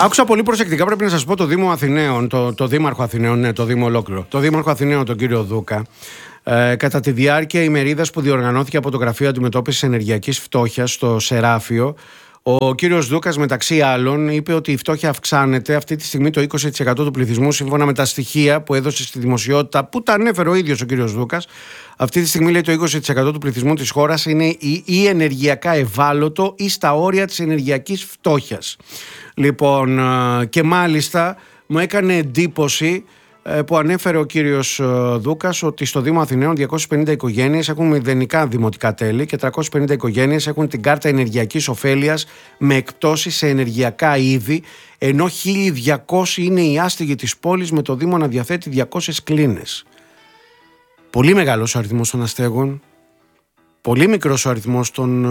Άκουσα πολύ προσεκτικά, πρέπει να σας πω, το Δήμο Αθηναίων, το Δήμαρχο Αθηναίων, ναι, το Δήμο ολόκληρο. Το Δήμαρχο Αθηναίων, τον κύριο Δούκα, κατά τη διάρκεια ημερίδας που διοργανώθηκε από το Γραφείο Αντιμετώπισης Ενεργειακής Φτώχειας στο Σεράφιο, ο κύριος Δούκας, μεταξύ άλλων, είπε ότι η φτώχεια αυξάνεται. Αυτή τη στιγμή το 20% του πληθυσμού, σύμφωνα με τα στοιχεία που έδωσε στη δημοσιότητα, που τα ανέφερε ο ίδιος ο κύριος Δούκας, αυτή τη στιγμή, λέει, το 20% του πληθυσμού της χώρας είναι ή ενεργειακά ευάλωτο ή στα όρια της ενεργειακής φτώχειας. Λοιπόν, και μάλιστα μου έκανε εντύπωση που ανέφερε ο κύριος Δούκας ότι στο Δήμο Αθηναίων 250 οικογένειες έχουν μηδενικά δημοτικά τέλη και 350 οικογένειες έχουν την κάρτα ενεργειακής ωφέλειας με εκπτώσεις σε ενεργειακά είδη, ενώ 1.200 είναι οι άστεγοι της πόλης, με το Δήμο να διαθέτει 200 κλίνες. Πολύ μεγάλος ο αριθμός των αστέγων, πολύ μικρός ο αριθμός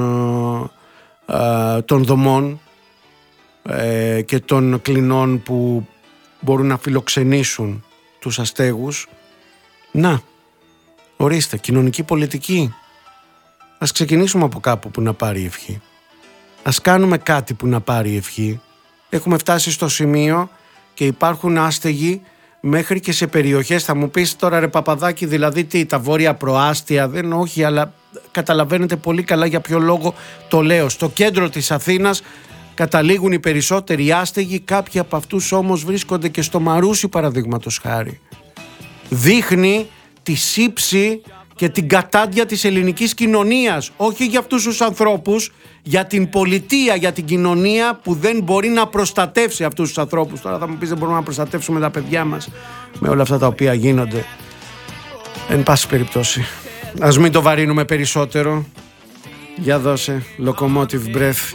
των δομών και των κλινών που μπορούν να φιλοξενήσουν τους αστέγους. Να, ορίστε, κοινωνική πολιτική. Ας ξεκινήσουμε από κάπου που να πάρει ευχή. Ας κάνουμε κάτι που να πάρει ευχή. Έχουμε φτάσει στο σημείο και υπάρχουν άστεγοι μέχρι και σε περιοχές. Θα μου πεις τώρα, ρε Παπαδάκη, δηλαδή τι, τα βόρεια προάστια? Δεν, όχι, αλλά καταλαβαίνετε πολύ καλά για ποιο λόγο το λέω. Στο κέντρο της Αθήνας καταλήγουν οι περισσότεροι άστεγοι, κάποιοι από αυτούς όμως βρίσκονται και στο Μαρούσι, παραδείγματος χάρη. Δείχνει τη σύψη και την κατάντια της ελληνικής κοινωνίας, όχι για αυτούς τους ανθρώπους, για την πολιτεία, για την κοινωνία που δεν μπορεί να προστατεύσει αυτούς τους ανθρώπους. Τώρα θα μου πεις, δεν μπορούμε να προστατεύσουμε τα παιδιά μας με όλα αυτά τα οποία γίνονται. Εν πάση περιπτώσει, ας μην το βαρύνουμε περισσότερο. Για δώσε Locomotive Breath.